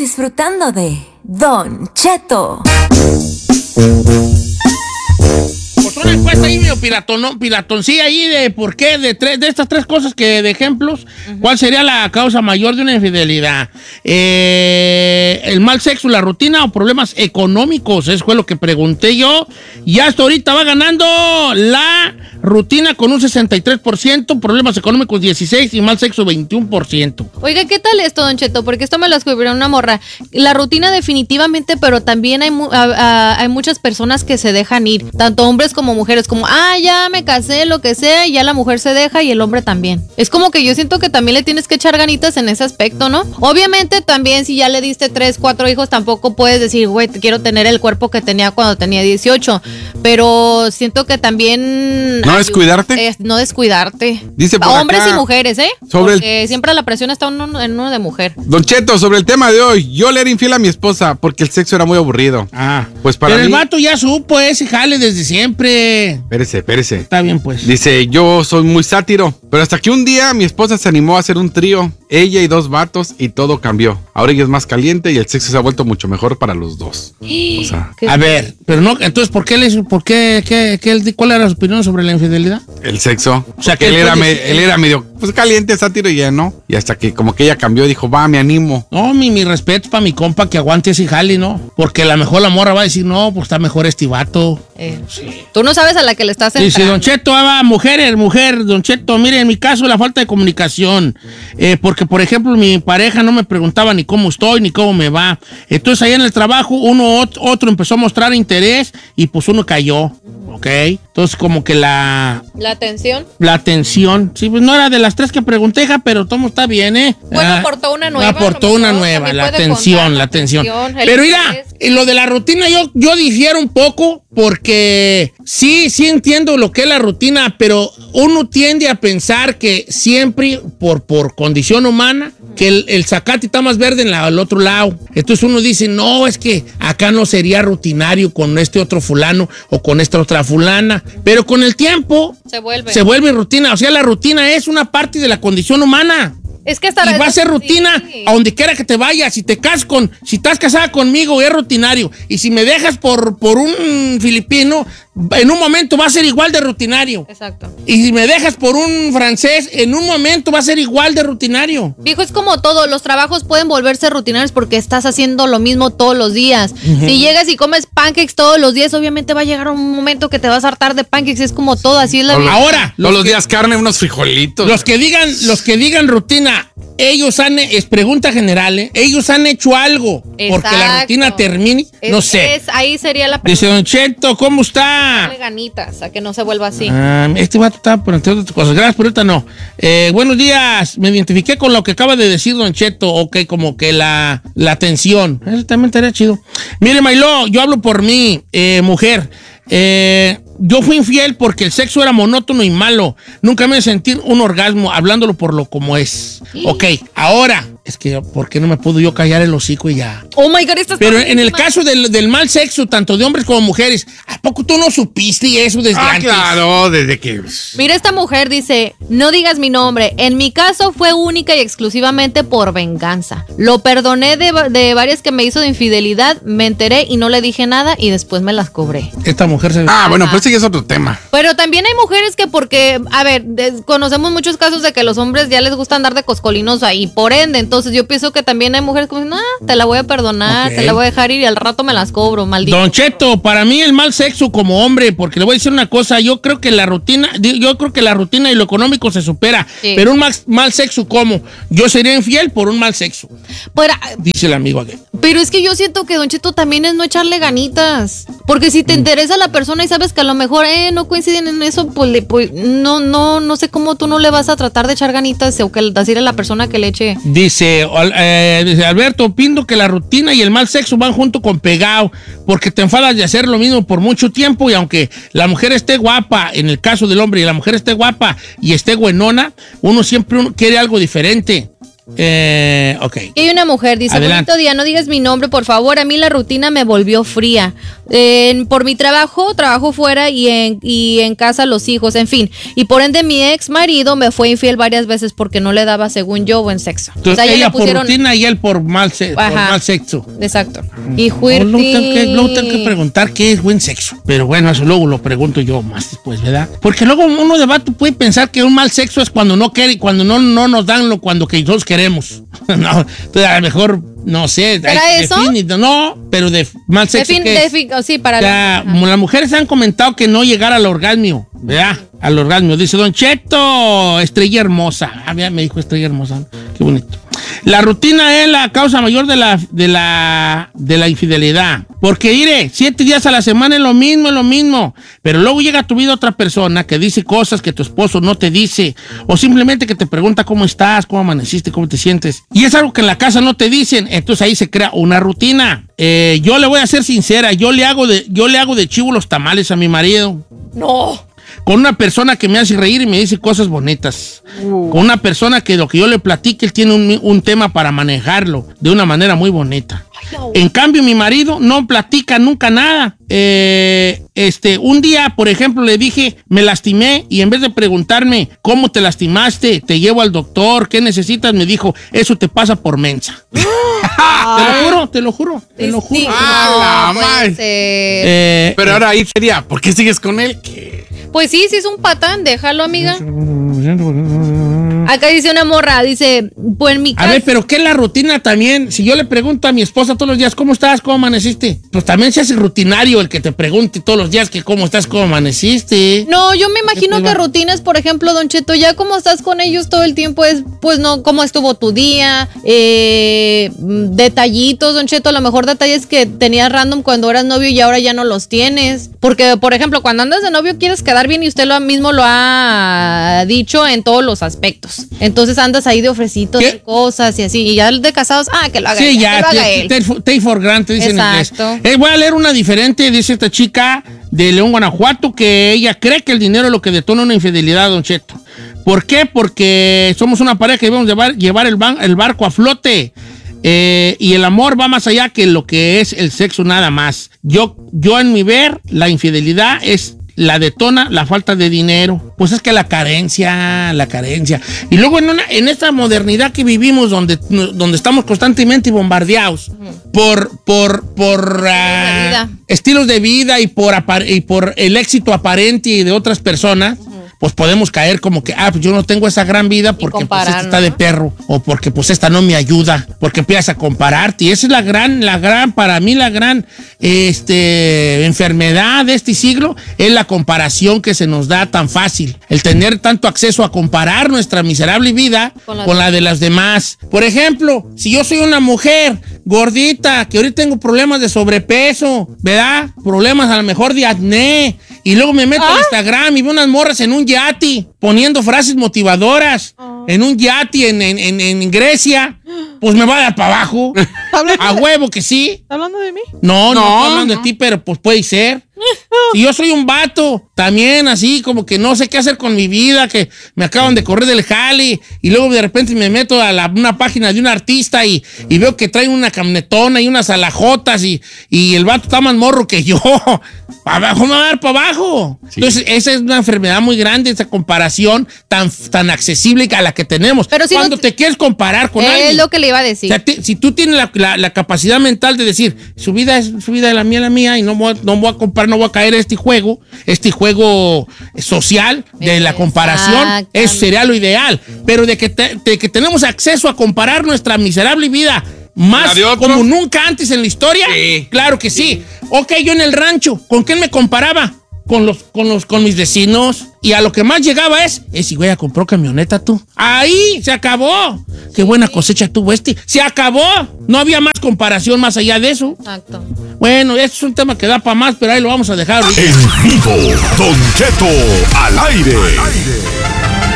disfrutando de Don Cheto. Pues una encuesta ahí medio piratoncilla ahí de por qué, de estas tres cosas que de ejemplos, ¿cuál sería la causa mayor de una infidelidad? ¿El mal sexo, la rutina o problemas económicos? Eso fue lo que pregunté yo. Y hasta ahorita va ganando la rutina con un 63%, problemas económicos 16% y mal sexo 21%. Oiga, ¿qué tal esto, Don Cheto? Porque esto me lo escribió una morra. La rutina definitivamente, pero también hay muchas personas que se dejan ir, tanto hombres como mujeres, como, ya me casé, lo que sea, y ya la mujer se deja y el hombre también. Es como que yo siento que también le tienes que echar ganitas en ese aspecto, ¿no? Obviamente también si ya le diste 3, 4 hijos, tampoco puedes decir, güey, quiero tener el cuerpo que tenía cuando tenía 18, pero siento que también... ¿No descuidarte? No descuidarte. Dice por hombres acá, y mujeres, ¿eh? Porque siempre la presión está en uno de mujer. Don Cheto, sobre el tema de hoy, yo le era infiel a mi esposa porque el sexo era muy aburrido. Pues para pero mí... el vato ya supo ese jale desde siempre. Espérese. Está bien, pues. Dice, yo soy muy sátiro, pero hasta que un día mi esposa se animó a hacer un trío, ella y 2 vatos, y todo cambió. Ahora ella es más caliente y el sexo se ha vuelto mucho mejor para los dos. O sea, a ver, pero no, entonces, ¿cuál era su opinión sobre la infidelidad? el sexo. O sea, que él era medio pues caliente, sátiro, y ya no. Y hasta que como que ella cambió, dijo, va, me animo. No, mi respeto para mi compa que aguante ese jale, ¿no? Porque a lo mejor la morra va a decir, no, pues está mejor este vato. Sí. Tú no sabes a la que le estás entrando. Dice, Don Cheto, mujer, Don Cheto, mire, en mi caso la falta de comunicación, porque por ejemplo mi pareja no me preguntaba ni cómo estoy, ni cómo me va. Entonces allá en el trabajo otro empezó a mostrar interés y pues uno cayó, ¿ok? Entonces como que la atención. La atención, sí, pues no era de las 3 que pregunté, hija, pero todo está bien, ¿eh? Bueno, aportó una nueva. Aportó una nueva, la atención. Pero mira, lo de la rutina yo difiero un poco porque sí entiendo lo que es la rutina, pero uno tiende a pensar que siempre, por condición humana, que el zacate está más verde en el otro lado. Entonces uno dice, no, es que acá no sería rutinario con este otro fulano o con esta otra fulana. Pero con el tiempo se vuelve rutina. O sea, la rutina es una parte de la condición humana. Es que hasta y va a ser rutina a donde quiera que te vayas. Si estás casada conmigo, es rutinario. Y si me dejas por un filipino, en un momento va a ser igual de rutinario. Exacto. Y si me dejas por un francés, en un momento va a ser igual de rutinario. Viejo, es como todo. Los trabajos pueden volverse rutinarios porque estás haciendo lo mismo todos los días. Si llegas y comes pancakes todos los días, obviamente va a llegar un momento que te vas a hartar de pancakes. Es como todo, así es la vida. Ahora, todos los días carne, unos frijolitos. Los que digan rutina, es pregunta general, ellos han hecho algo. Exacto. Porque la rutina termine, no sé. Ahí sería la pregunta. Dice, Don Cheto, ¿cómo está? Dale ganitas a que no se vuelva así. Este vato está por entre otras cosas. Gracias, pero ahorita no. Buenos días. Me identifiqué con lo que acaba de decir Don Cheto. Ok, como que la atención. Eso también estaría chido. Mire, Mayló, yo hablo por mí, mujer. Yo fui infiel porque el sexo era monótono y malo. Nunca me sentí un orgasmo hablándolo por lo como es. Ok, ahora, es que ¿por qué no me puedo yo callar el hocico y ya? Oh my God, pero en el caso del mal sexo, tanto de hombres como mujeres, ¿a poco tú no supiste eso desde antes? Claro, desde que... Mira, esta mujer dice, no digas mi nombre. En mi caso fue única y exclusivamente por venganza. Lo perdoné de varias que me hizo de infidelidad, me enteré y no le dije nada y después me las cobré. Esta mujer se... bueno, pues sí es otro tema. Pero también hay mujeres que porque, a ver, conocemos muchos casos de que los hombres ya les gusta andar de coscolinos ahí, por ende, entonces yo pienso que también hay mujeres como, te la voy a perdonar, te la voy a dejar ir y al rato me las cobro, maldito. Don Cheto, para mí el mal sexo como hombre, porque le voy a decir una cosa, yo creo que la rutina y lo económico se supera, pero un mal sexo ¿cómo? Yo sería infiel por un mal sexo. Dice el amigo aquí. Pero es que yo siento que Don Cheto también es no echarle ganitas, porque si te interesa la persona y sabes que a lo mejor no coinciden en eso, pues no sé cómo tú no le vas a tratar de echar ganitas o que decirle a la persona que le eche. Dice Alberto, opino que la rutina y el mal sexo van junto con pegado, porque te enfadas de hacer lo mismo por mucho tiempo y aunque la mujer esté guapa, en el caso del hombre, y la mujer esté guapa y esté buenona, uno siempre quiere algo diferente. Ok. Hay una mujer, dice, Adelante. bonito día, no digas mi nombre, por favor, a mí la rutina me volvió fría. Por mi trabajo fuera y en casa los hijos, en fin. Y por ende mi ex marido me fue infiel varias veces porque no le daba, según yo, buen sexo. Entonces, ella por rutina y él por mal sexo. Exacto. Y luego tengo que preguntar qué es buen sexo. Pero bueno, eso luego lo pregunto yo más después, ¿verdad? Porque luego uno de vato puede pensar que un mal sexo es cuando no quiere, cuando no nos dan cuando que nosotros queremos. No, entonces a lo mejor, no sé. ¿Para eso? No, pero de mal sexo. Sí, para las mujeres han comentado que no llegar al orgasmo, ¿verdad? Al orgasmo. Dice Don Cheto, estrella hermosa. Ya me dijo estrella hermosa. Qué bonito. La rutina es la causa mayor de la infidelidad. Porque, mire, 7 días a la semana es lo mismo. Pero luego llega a tu vida otra persona que dice cosas que tu esposo no te dice. O simplemente que te pregunta cómo estás, cómo amaneciste, cómo te sientes. Y es algo que en la casa no te dicen. Entonces ahí se crea una rutina. Yo le voy a ser sincera. Yo le hago de chivo los tamales a mi marido. No. Con una persona que me hace reír y me dice cosas bonitas. Con una persona que lo que yo le platique, él tiene un tema para manejarlo de una manera muy bonita. En cambio, mi marido no platica nunca nada. Un día, por ejemplo, le dije, me lastimé, y en vez de preguntarme cómo te lastimaste, te llevo al doctor, ¿qué necesitas? Me dijo, eso te pasa por mensa. Te lo juro. Sí, ¡Ah, la madre! Pero ahora ahí sería, ¿por qué sigues con él? Pues sí es un patán, déjalo, amiga. Acá dice una morra, dice, pues en mi casa... A ver, pero ¿qué es la rutina también? Si yo le pregunto a mi esposa todos los días, ¿cómo estás? ¿Cómo amaneciste? Pues también se hace rutinario el que te pregunte todos los días que cómo estás, cómo amaneciste. No, yo me imagino que rutinas, por ejemplo, Don Cheto, ya como estás con ellos todo el tiempo es, pues no, cómo estuvo tu día, detallitos, Don Cheto, a lo mejor detalles que tenías random cuando eras novio y ahora ya no los tienes. Porque, por ejemplo, cuando andas de novio quieres quedar bien y usted mismo lo ha dicho en todos los aspectos. Entonces andas ahí de ofrecitos y cosas y así. Y ya de casados, que lo haga él. Sí, ya, que lo haga él. Take for granted, dicen en inglés. Voy a leer una diferente, dice esta chica de León, Guanajuato, que ella cree que el dinero es lo que detona una infidelidad, Don Cheto. ¿Por qué? Porque somos una pareja que debemos llevar el barco a flote. Y el amor va más allá que lo que es el sexo nada más. Yo en mi ver, la infidelidad la detona la falta de dinero. Pues es que la carencia. Y luego en esta modernidad que vivimos donde estamos constantemente bombardeados por estilos de vida y por el éxito aparente de otras personas, pues podemos caer como que, pues yo no tengo esa gran vida porque pues esta está de perro, o porque pues esta no me ayuda, porque empiezas a compararte. Y esa es la gran, para mí la gran enfermedad de este siglo, es la comparación que se nos da tan fácil. El tener tanto acceso a comparar nuestra miserable vida con la de las demás. Por ejemplo, si yo soy una mujer gordita, que ahorita tengo problemas de sobrepeso, ¿verdad? Problemas a lo mejor de acné, y luego me meto al Instagram y veo unas morras en un yate poniendo frases motivadoras en un yate en Grecia, pues me va a dar para abajo. A huevo que sí. ¿Está hablando de mí? No estoy hablando de ti, pero pues puede ser. Si yo soy un vato, también así como que no sé qué hacer con mi vida, que me acaban de correr del jale, y luego de repente me meto a una página de un artista y veo que traen una camionetona y unas alajotas y el vato está más morro que yo. Abajo me va a dar para abajo. Sí. Entonces, esa es una enfermedad muy grande, esa comparación tan accesible a la que tenemos. Pero si cuando te quieres comparar con alguien. Es lo que le iba a decir. O sea, si tú tienes la capacidad mental de decir, su vida es su vida, la mía, y no voy a comparar, no voy a caer en este juego social de la comparación, eso sería lo ideal. Pero de que tenemos acceso a comparar nuestra miserable vida más como nunca antes en la historia, claro que sí. Ok, yo en el rancho, ¿con quién me comparaba? Con mis vecinos. Y a lo que más llegaba si güey, compró camioneta tú. Ahí se acabó. Qué buena cosecha tuvo se acabó. No había más comparación más allá de eso. Exacto. Bueno, este es un tema que da para más, pero ahí lo vamos a dejar. En vivo, Don Cheto al aire.